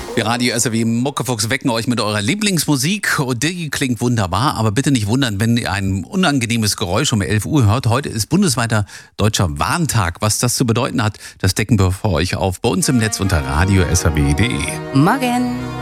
Wir Radio SAW Muckefuchs wecken euch mit eurer Lieblingsmusik und die klingt wunderbar, aber bitte nicht wundern, wenn ihr ein unangenehmes Geräusch um 11 Uhr hört. Heute ist bundesweiter Deutscher Warntag. Was das zu bedeuten hat, das decken wir für euch auf bei uns im Netz unter radiosaw.de. Morgen!